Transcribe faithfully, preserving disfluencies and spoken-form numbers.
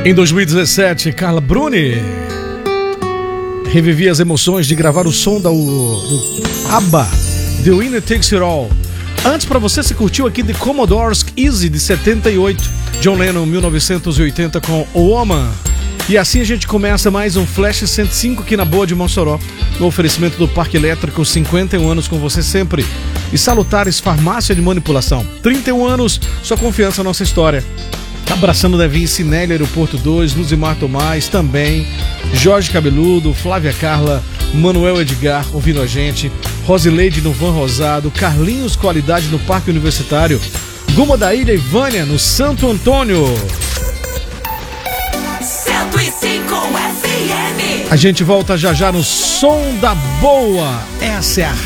Em dois mil e dezessete, Carla Bruni revivia as emoções de gravar o som da, do ABBA, The Winner Takes It All. Antes, pra você, se curtiu aqui The Commodores Easy, de setenta e oito, John Lennon, mil novecentos e oitenta, com O Woman. E assim a gente começa mais um Flash cento e cinco aqui na Boa de Mossoró, no oferecimento do Parque Elétrico, cinquenta e um anos com você sempre. E Salutares Farmácia de Manipulação, trinta e um anos, sua confiança, nossa história. Abraçando Devin Cinelli, Aeroporto dois, Luzimar Tomás também, Jorge Cabeludo, Flávia Carla, Manuel Edgar ouvindo a gente, Rosileide no Van Rosado, Carlinhos Qualidade no Parque Universitário, Guma da Ilha e Vânia no Santo Antônio. cento e cinco F M. A gente volta já já no Som da Boa. Essa é a